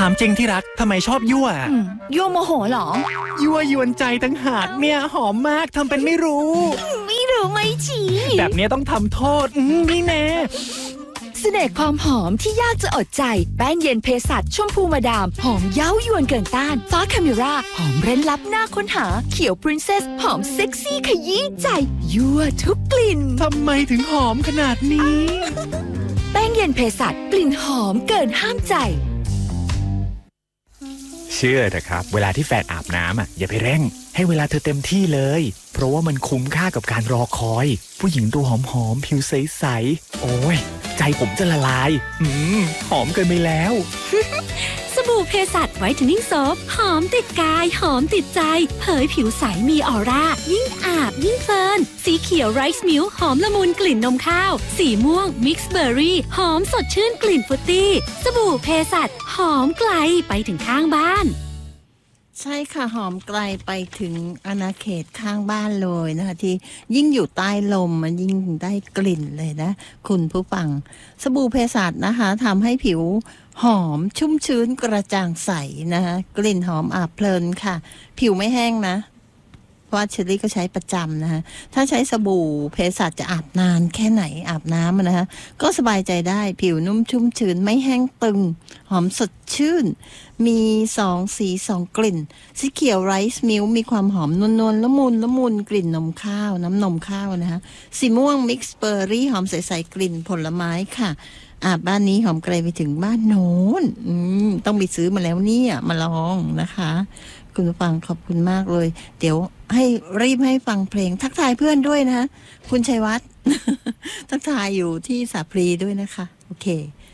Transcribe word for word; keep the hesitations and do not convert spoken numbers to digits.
ามจริงที่รักทำไมชอบยั่วยั่วโมโหหรอยั่วยวนใจตั้งหากเนี่ยหอมมากทำเป็นไม่รู้ไม่รู้ไม่ชี้แบบนี้ต้องทำโทษนี่แน่เสน่ห์ความหอมที่ยากจะอดใจแป้งเย็นเภสัชชมพูมาดามหอมเย้ายวนเกินต้านฟ้าคาเมราหอมเร้นลับหน้าค้นหาเขียวปรินเซสหอมเซ็กซี่ขยี้ใจยั่วทุกกลิ่นทำไมถึงหอมขนาดนี้แป้งเย็นเภสัชกลิ่นหอมเกินห้ามใจเชื่อเถอะครับเวลาที่แฟนอาบน้ำอ่ะอย่าไปเร่งให้เวลาเธอเต็มที่เลยเพราะว่ามันคุ้มค่ากับการรอคอยผู้หญิงตัวหอมๆผิวใสๆโอ้ยใจผมจะละลายอืมหอมเกินไปแล้วสบู่เภสัชไวท์เทนนิ่งโซฟหอมติดกายหอมติดใจเผยผิวใสมีออร่ายิ่งอาบยิ่งเพลินสีเขียวไรซ์มิลค์หอมละมุนกลิ่นนมข้าวสีม่วงมิกซ์เบอร์รี่หอมสดชื่นกลิ่นฟรุตตี้สบู่เภสัชหอมไกลไปถึงข้างบ้านใช่ค่ะหอมไกลไปถึงอาณาเขตข้างบ้านเลยนะคะที่ยิ่งอยู่ใต้ลมมันยิ่งได้กลิ่นเลยนะคุณผู้ฟังสบู่เภสัชนะคะทำให้ผิวหอมชุ่มชื้นกระจ่างใสนะคะกลิ่นหอมอาบเพลินค่ะผิวไม่แห้งนะเพราะว่าเชอรี่ก็ใช้ประจำนะคะถ้าใช้สบู่เภสัชจะอาบนานแค่ไหนอาบน้ำนะคะก็สบายใจได้ผิวนุ่มชุ่มชื้นไม่แห้งตึงหอมสดชื่นมีสองสีสองกลิ่นสีเขียวไรซ์มิลค์มีความหอมนวลๆละมุนละมุนกลิ่นนมข้าวน้ำนมข้าวนะคะสีม่วงมิกซ์เบอร์รี่หอมใสๆกลิ่นผลไม้ค่ะอ่าบ้านนี้หอมไกลไปถึงบ้านโน้นอืมต้องไปซื้อมาแล้วเนี่ยมาลองนะคะคุณผู้ฟังขอบคุณมากเลยเดี๋ยวให้รีบให้ฟังเพลงทักทายเพื่อนด้วยนะคะคุณชัยวัฒน์ ทักทายอยู่ที่สาพรีด้วยนะคะโอเค